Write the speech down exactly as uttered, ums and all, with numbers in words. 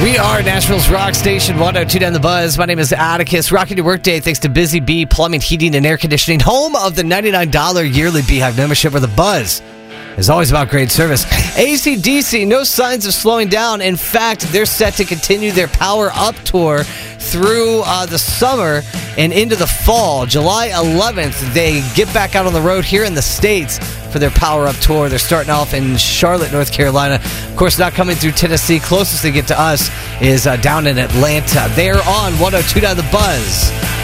We are Nashville's rock station, one oh two down the Buzz. My name is Atticus. Rocking your workday thanks to Busy Bee Plumbing, Heating, and Air Conditioning, home of the ninety-nine dollars yearly Beehive membership, where the Buzz is always about great service. A C D C, no signs of slowing down. In fact, they're set to continue their Power Up tour through uh, the summer and into the fall. July eleventh, they get back out on the road here in the States for their Power Up tour. They're starting off in Charlotte, North Carolina. Of course, not coming through Tennessee. Closest they get to us is uh, down in Atlanta. They're on one oh two down the Buzz.